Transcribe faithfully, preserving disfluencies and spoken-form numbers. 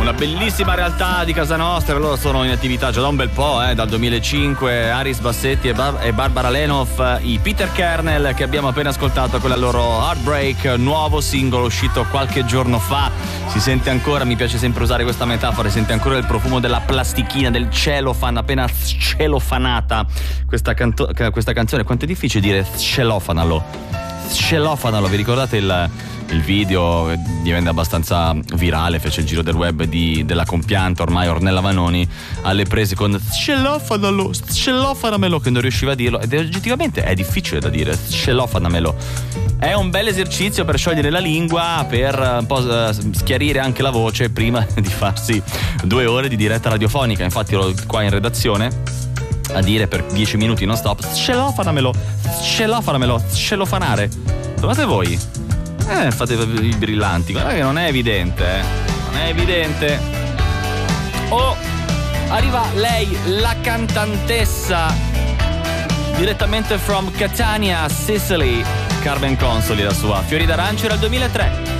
una bellissima realtà di casa nostra. Loro sono in attività già da un bel po', eh, dal duemilacinque. Aris Bassetti e, Bar- e Barbara Lenov, i Peter Kernel, che abbiamo appena ascoltato con la loro Heartbreak, nuovo singolo uscito qualche giorno fa. Si sente ancora, mi piace sempre usare questa metafora, si sente ancora il profumo della plastichina, del celofan, appena celofanata questa, canto- questa canzone. Quanto è difficile dire celofanalo, celofanalo. Vi ricordate il il video diventa abbastanza virale, fece il giro del web di, della compianta ormai Ornella Vanoni alle prese con celofanalo, celofanamelo, che non riusciva a dirlo, ed oggettivamente è difficile da dire, celofanamelo. È un bel esercizio per sciogliere la lingua, per un po' schiarire anche la voce prima di farsi due ore di diretta radiofonica. Infatti ero qua in redazione a dire per dieci minuti non stop celofanamelo, celofanamelo, celofanare. Provate voi. Eh, fate i brillanti, guarda che non è evidente, eh. Non è evidente. Oh, arriva lei, la cantantessa, direttamente from Catania, Sicily. Carmen Consoli, la sua. Fiori d'Arancio era il duemilatré.